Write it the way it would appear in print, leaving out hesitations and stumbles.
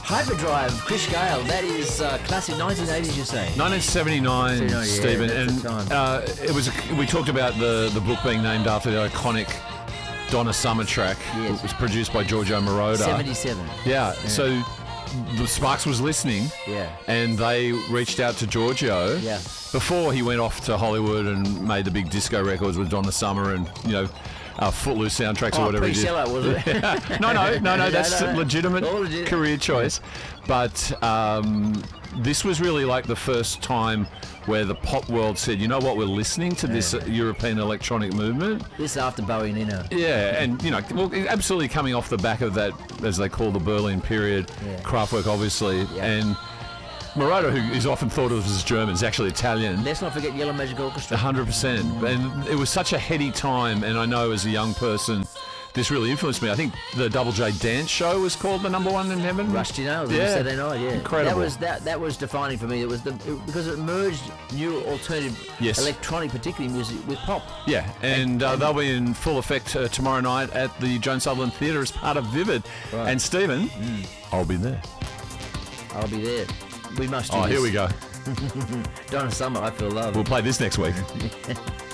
Hyperdrive, Chris Gale. That is classic 1980s, you say? 1979, yeah, Stephen, that's the time. and it was. We talked about the book being named after the iconic Donna Summer track. Yes. It was produced by Giorgio Moroder. 77. Yeah. So the Sparks was listening. Yeah. And they reached out to Giorgio. Yeah. Before he went off to Hollywood and made the big disco records with Donna Summer and Footloose soundtracks or whatever he did. Pre-sellout, was it? No. That's a legitimate All legit. career choice. But this was really like the first time where the pop world said, you know what, we're listening to this European electronic movement. This after Bowie and Eno. Yeah, and absolutely coming off the back of that, as they call the Berlin period, Kraftwerk obviously, and Moroder, who is often thought of as German, is actually Italian. Let's not forget Yellow Magic Orchestra. 100%. And it was such a heady time, and I know as a young person, this really influenced me. I think the Double J Dance Show was called the number one in heaven. Rusty Nails, Yeah. Saturday night, yeah. Incredible. That was defining for me. It was because it merged new alternative electronic, particularly music, with pop. Yeah, and they'll be in full effect tomorrow night at the Joan Sutherland Theatre as part of Vivid. Right. And Stephen, I'll be there. I'll be there. We must do Oh, this. here we go. Donna Summer, I Feel Love. We'll play this next week.